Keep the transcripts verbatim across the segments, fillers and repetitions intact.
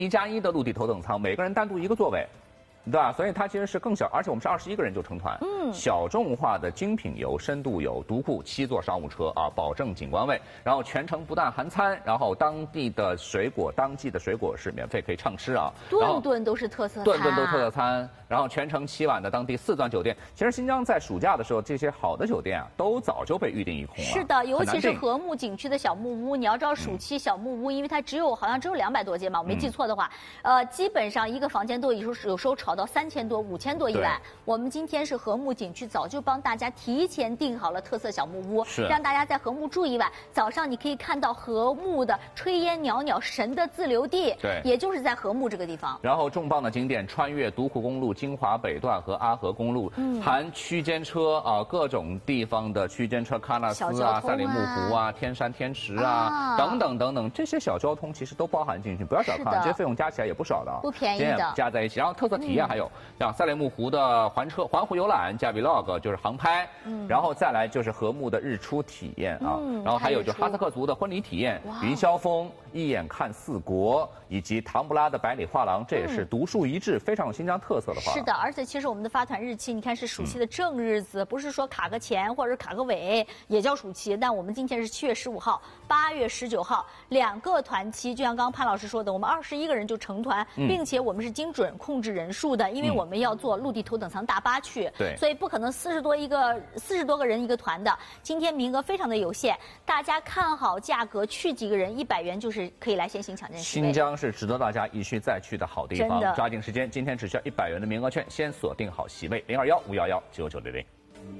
一加一的陆地头等舱，每个人单独一个座位。 对吧？所以它其实是更小，而且我们是二十一个人就成团。嗯，小众化的精品游、深度游、独库七座商务车啊，保证景观位。然后全程不但含餐，然后当地的水果、当季的水果是免费可以畅吃啊。 顿顿都是特色餐， 顿顿都特色餐。然后全程七晚的当地四钻酒店。其实新疆在暑假的时候，这些好的酒店啊，都早就被预定一空了。 是的，尤其是和睦景区的小木屋，你要知道暑期小木屋，因为它只有好像只有两百多间嘛，我没记错的话，嗯、呃，基本上一个房间都有时候有时候炒到三千多。 五千多一晚，我们今天是和睦景区早就帮大家提前订好了特色小木屋，让大家在和睦住一晚。早上你可以看到和睦的炊烟袅袅神的自留地， 对， 也就是在和睦这个地方。然后重磅的景点，穿越独库公路、金华北段和阿合公路，嗯、含区间车啊，各种地方的区间车，喀纳斯啊、赛里木湖啊、天山天池啊, 啊等等等等，这些小交通其实都包含进去，不要小看，这些费用加起来也不少的， 不便宜的， 加在一起。然后特色体验还有像。 赛里木湖的环车、环湖游览加 vlog 就是航拍，嗯，然后再来就是和睦的日出体验啊，嗯、然后还有就哈萨克族的婚礼体验，云霄峰、一眼看四国，以及唐布拉的百里画廊，这也是独树一帜，非常有新疆特色的画廊。 是的，而且其实我们的发团日期，你看是暑期的正日子，嗯、不是说卡个前或者卡个尾也叫暑期。但我们今天是七月十五号、八月十九号两个团期，就像刚刚潘老师说的，我们二十一个人就成团，嗯、并且我们是精准控制人数的，因为我们要 要坐陆地头等舱大巴去， 对， 所以不可能四十多一个四十多个人一个团的。今天名额非常的有限，大家看好价格，去几个人一百元就是可以来先行抢占席位。 新疆是值得大家一去再去的好地方，抓紧时间，今天只需要一百元的名额券，先锁定好席位，零二幺五幺幺九九零零。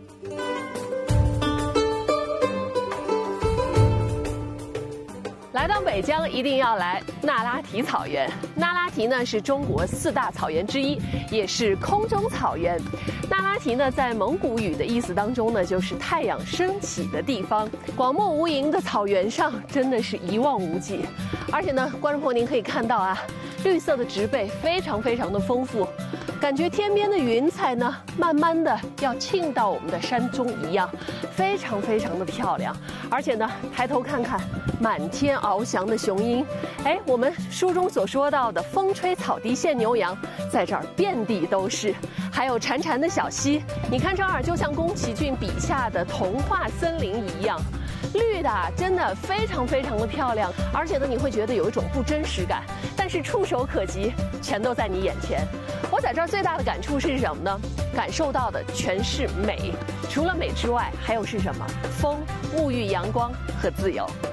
来到北疆一定要来那拉提草原。那拉提呢是中国四大草原之一，也是空中草原。那拉提呢在蒙古语的意思当中呢就是太阳升起的地方。广袤无垠的草原上真的是一望无际，而且呢，观众朋友您可以看到啊，绿色的植被非常非常的丰富。 感觉天边的云彩呢，慢慢的要沁到我们的山中一样，非常非常的漂亮。而且呢，抬头看看，满天翱翔的雄鹰，哎，我们书中所说到的风吹草低见牛羊，在这儿遍地都是。还有潺潺的小溪，你看这儿就像宫崎骏笔下的童话森林一样。 绿的真的非常非常的漂亮，而且呢，你会觉得有一种不真实感，但是触手可及，全都在你眼前。我在这儿最大的感触是什么呢？感受到的全是美，除了美之外，还有是什么？风、沐浴、阳光和自由。